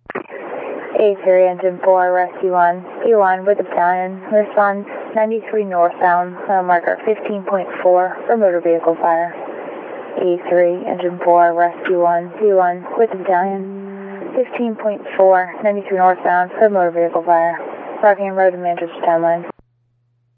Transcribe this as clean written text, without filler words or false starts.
A3 Engine 4, Rescue 1, P1 with the battalion, respond 93 northbound, marker 15.4 for motor vehicle fire. A3 Engine 4, Rescue 1, P1 with the battalion, 15.4, 93 northbound for motor vehicle fire. Rockingham Road to Manchester Town Line.